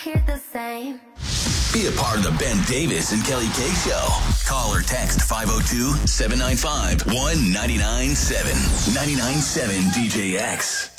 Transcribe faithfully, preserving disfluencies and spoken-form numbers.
Hear the same. Be a part of the Ben Davis and Kelly K Show. Call or text five oh two, seven nine five, one nine nine seven. nine nine seven D J X.